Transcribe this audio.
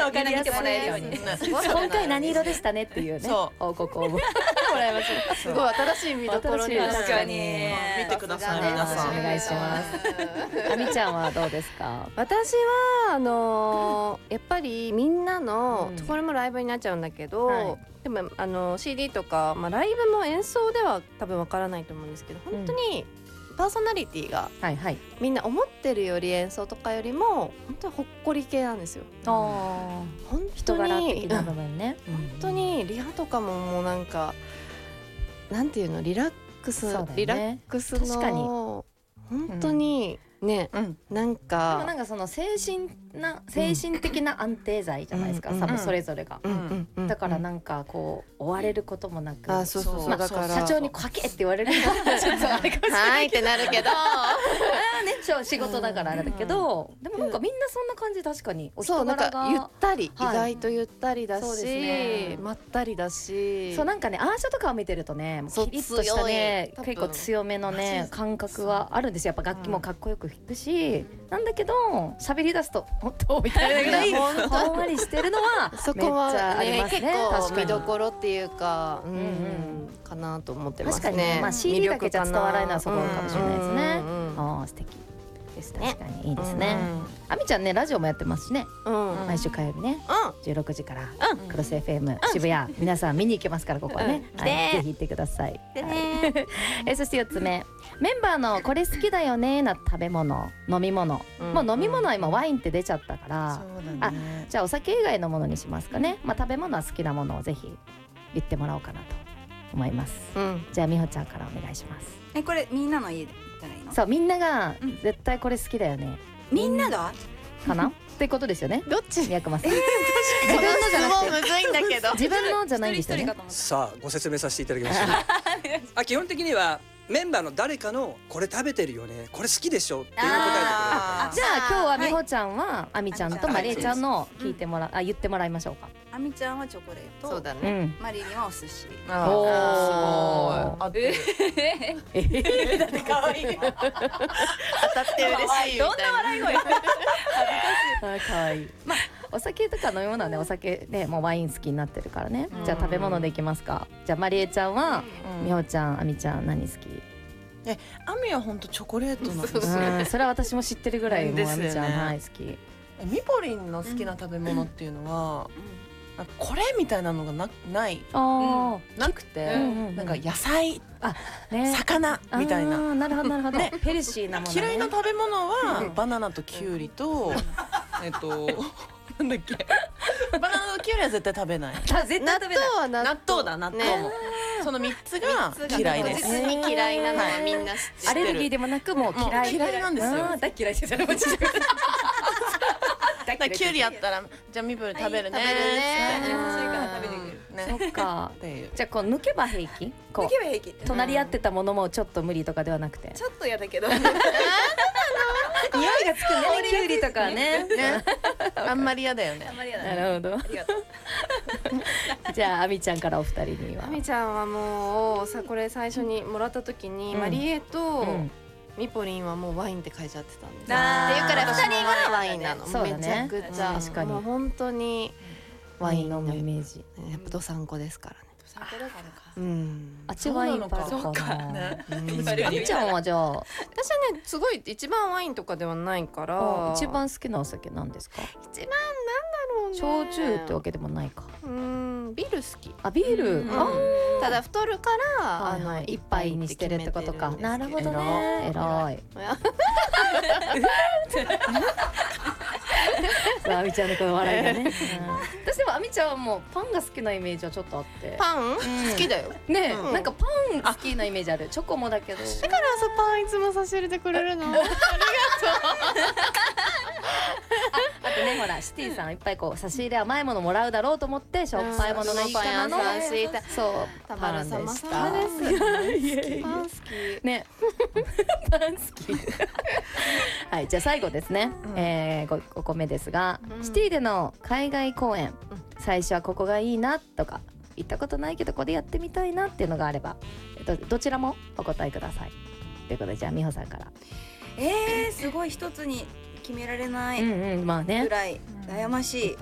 お金見てもらえるように今回何色でしたねっていうね報告をもらいましょう。 すごい新しい見どころに確かに見てください皆さん。 お願いします。あみちゃんはどうですか？ 私はやっぱりみんなの、これもライブになっちゃうんだけど、でもCD とか、ライブも演奏では多分わからないと思うんですけど、本当にパーソナリティがみんな思ってるより演奏とかよりも本当にほっこり系なんですよ。 本当に人柄的な部分ね。 本当にリハとかももうなんかなんていうの、リラックスの確かに本当にね、なんかその精神的な安定剤じゃないですか、多分それぞれが。だからなんかこう追われることもなく、だから社長にかけって言われるのはちょっとあれかもしれないってなるけど仕事だからあれだけど、でもなんかみんなそんな感じ。確かにお人柄がゆったり、意外とゆったりだし、まったりだし、 そうなんかね、アーシャとかを見てるとね、キリッとしたね、結構強めのね感覚はあるんですよ。やっぱ楽器もかっこよく弾くし、なんだけど喋り出すと本当みたいなぐらいほんわりしてるのはそこはめっちゃありますね。 結構見どころっていうか、かなと思ってますね。 確かにCD だけじゃ伝わらないのはそこかもしれないですね。素敵です。確かにいいですね。あみちゃんね、ラジオもやってますしね、毎週火曜日ね、16時からクロス FM 渋谷、皆さん見に行けますから、ここはねぜひ行ってください。そして4つ目、メンバーのこれ好きだよねな食べ物、飲み物。もう飲み物は今ワインって出ちゃったから、じゃあお酒以外のものにしますかね。食べ物は好きなものをぜひ言ってもらおうかなと思います。じゃあみほちゃんからお願いします。 これみんなの家で言ったらいいの？ そう、みんなが絶対これ好きだよね、 みんなだかなってことですよね。 どっち？ 宮熊さん、 自分のじゃなくてむずいんだけど、 自分のじゃないんですよね。 さあご説明させていただきましょう。基本的にはメンバーの誰かのこれ食べてるよね、これ好きでしょっていうのを答えてくれる。 じゃあ今日はみほちゃんはあみちゃんとまりえちゃんの聞いてもら言ってもらいましょうか。 あみちゃんはチョコレート、 そうだね。 マリリンはお寿司。 おお、 だって可愛い。 当たって嬉しい。 どんな笑い声？ 可愛い。お酒とか飲み物はね、お酒ね、もうワイン好きになってるからね。じゃあ食べ物でいきますか。じゃあまりえちゃんは、みほちゃん、あみちゃん何好き？ あみは本当チョコレートなんですよ。 それは私も知ってるぐらい、もうあみちゃん好き。 みぽりんの好きな食べ物っていうのは、これみたいなのがなくて、なんか野菜、魚みたいな。 なるほどなるほど。ヘルシーなものね。 嫌いな食べ物はバナナとキュウリとなんだっけ、バナナとキュウリは絶対食べない。 絶対食べない。 納豆だ、納豆も。その3つが嫌いです。 実に嫌いなのはみんな知ってる。 アレルギーでもなくもう嫌いなんですよ。 大嫌いですよね。 キュウリあったらじゃあみぽり食べるね。 そっか。じゃあこう抜けば平気？ 抜けば平気。 隣り合ってたものもちょっと無理とかではなくて。 ちょっと嫌だけど。 匂いがつくね、キュウリとかね。 あんまり嫌だよね。 なるほど。じゃああみちゃんからお二人には。 あみちゃんはもうこれ最初にもらった時にマリエとみぽりんはもうワインって書いちゃってたんです。っていうから2人はワインなの。めちゃくちゃもう本当にワインのイメージ。やっぱどさんこですからね。 あっちワインパルかな。あみちゃんはじゃあ、 私はねすごい一番ワインとかではないから、 一番好きなお酒なんですか？ 一番なんだろうね。 焼酎ってわけでもないか。 ビール好き。 ビール。 ただ太るから一杯にしてるってことか。なるほどね。偉い。あみちゃんのこの笑いがね。私でもあみちゃんはもうパンが好きなイメージはちょっとあって。 パン好きだよね。なんかパン好きなイメージある。チョコもだけど。 だからパンいつも差し入れてくれるの。ありがとう。 あとね、ほらシティさんいっぱいこう差し入れ甘いものもらうだろうと思ってしょっぱいものがいいかなの。そうパンでした。パン好きね。パン好き。はい、じゃあ最後ですね。5個目ですが、シティでの海外公演、最初はここがいいなとか行ったことないけどここでやってみたいなっていうのがあれば、どちらもお答えください。ということでじゃあみほさんから。 すごい一つに決められないまあねぐらい悩ましい。